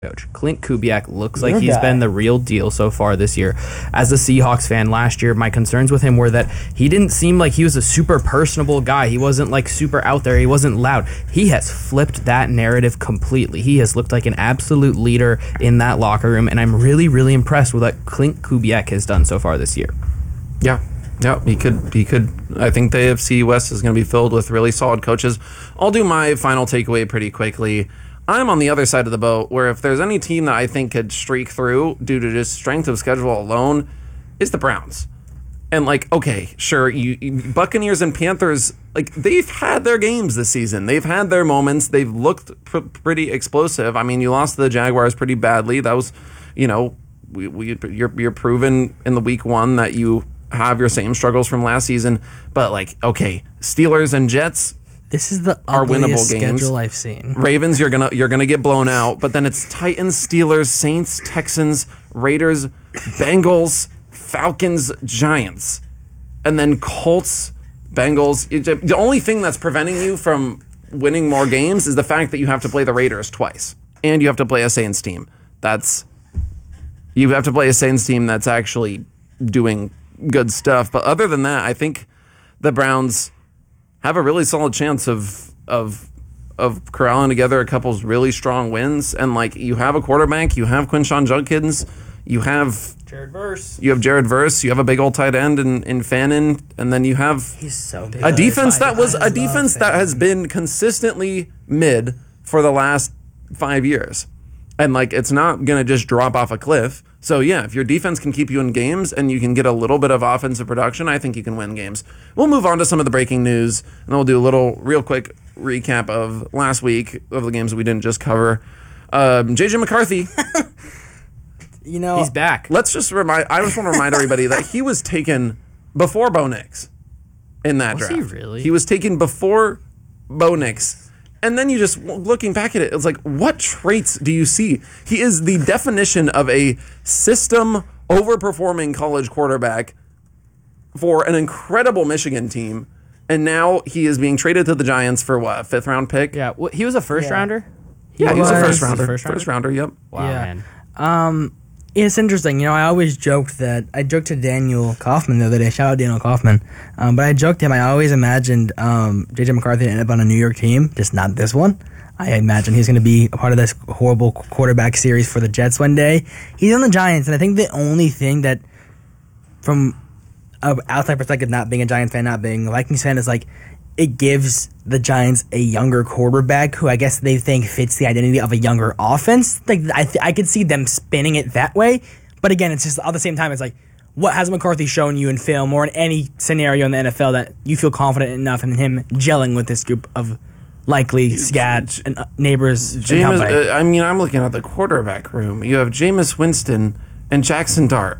coach. Clint Kubiak looks like he's been the real deal so far this year. As a Seahawks fan last year, my concerns with him were that he didn't seem like he was a super personable guy. He wasn't like super out there. He wasn't loud. He has flipped that narrative completely. He has looked like an absolute leader in that locker room, and I'm really, really impressed with what Clint Kubiak has done so far this year. Yeah, he could. I think the AFC West is going to be filled with really solid coaches. I'll do my final takeaway pretty quickly. I'm on the other side of the boat, where if there's any team that I think could streak through due to just strength of schedule alone, is the Browns. And okay, sure, you Buccaneers and Panthers, they've had their games this season. They've had their moments. They've looked pretty explosive. I mean, you lost to the Jaguars pretty badly. That was, you're proven in the week one that you have your same struggles from last season. But okay, Steelers and Jets. This is the winnable schedule I've seen. Ravens, you're gonna get blown out, but then it's Titans, Steelers, Saints, Texans, Raiders, Bengals, Falcons, Giants, and then Colts, Bengals. The only thing that's preventing you from winning more games is the fact that you have to play the Raiders twice, and you have to play a Saints team. You have to play a Saints team that's actually doing good stuff. But other than that, I think the Browns have a really solid chance of corralling together a couple really strong wins. And you have a quarterback, you have Quinshon Judkins, you have Jared Verse, you have a big old tight end in Fannin, and then you have a defense that has been consistently mid for the last 5 years. And it's not gonna just drop off a cliff. So yeah, if your defense can keep you in games and you can get a little bit of offensive production, I think you can win games. We'll move on to some of the breaking news, and then we'll do a real quick recap of last week of the games that we didn't just cover. JJ McCarthy, he's back. I just want to remind everybody that he was taken before Bo Nix in that draft. Was he really? He was taken before Bo Nix. And then you just, looking back at it, it's what traits do you see? He is the definition of a system overperforming college quarterback for an incredible Michigan team. And now he is being traded to the Giants for what, a 5th round pick? Yeah, he was a first rounder? Yeah, he was a first rounder. First rounder, yep. Wow, man. It's interesting. I always joked to Daniel Kaufman the other day. Shout out Daniel Kaufman. But I joked to him, I always imagined J.J. McCarthy to end up on a New York team, just not this one. I imagine he's going to be a part of this horrible quarterback series for the Jets one day. He's on the Giants, and I think the only thing that, from an outside perspective, not being a Giants fan, not being a Vikings fan, is it gives the Giants a younger quarterback who I guess they think fits the identity of a younger offense. I could see them spinning it that way. But again, it's just at the same time, it's what has McCarthy shown you in film or in any scenario in the NFL that you feel confident enough in him gelling with this group of likely scat and neighbors? I'm looking at the quarterback room. You have Jameis Winston and Jackson Dart.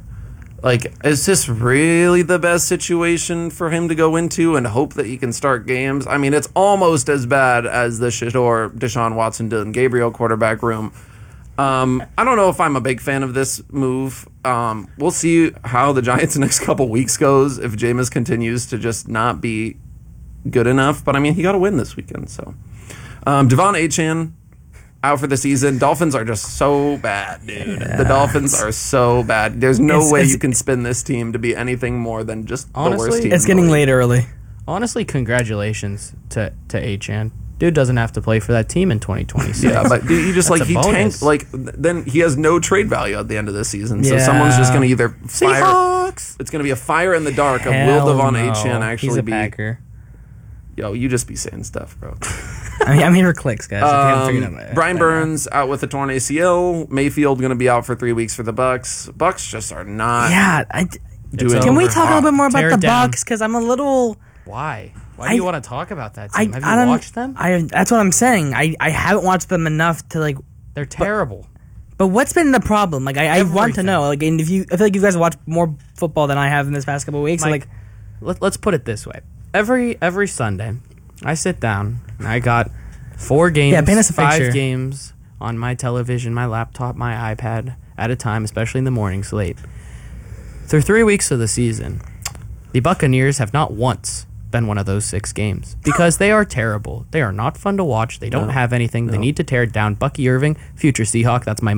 Is this really the best situation for him to go into and hope that he can start games? I mean, it's almost as bad as the Shedeur, Deshaun Watson, Dylan Gabriel quarterback room. I don't know if I'm a big fan of this move. We'll see how the Giants' next couple weeks goes if Jameis continues to just not be good enough. But, I mean, he got a win this weekend. So, Devon Achane out for the season. Dolphins are just so bad, dude. Yeah, the Dolphins are so bad. There's no way you can spin this team to be anything more than just the worst team. It's getting late early. Honestly, congratulations to Achane. Dude doesn't have to play for that team in 2026. Yeah, but you just he tanked. Then he has no trade value at the end of this season. So someone's just going to either fire. Seahawks! It's going to be a fire in the dark of will Devon Achane actually He's a be. Packer. Yo, you just be saying stuff, bro. I'm here for clicks, guys. Brian Burns out with a torn ACL. Mayfield going to be out for 3 weeks for the Bucks. Bucks just are not. Yeah, can we talk a little bit more about the Bucks? Because I'm a little. Why? Why do you want to talk about that team? Have you watched them? That's what I'm saying. I haven't watched them enough to They're terrible. But what's been the problem? I want to know. And I feel like you guys watch more football than I have in this past couple of weeks. Let's put it this way. Every Sunday, I sit down and I got 4 games, 5 games on my television, my laptop, my iPad at a time, especially in the mornings late. Through 3 weeks of the season, the Buccaneers have not once been one of those 6 games because they are terrible. They are not fun to watch. They don't have anything. They need to tear it down. Bucky Irving, future Seahawk. That's my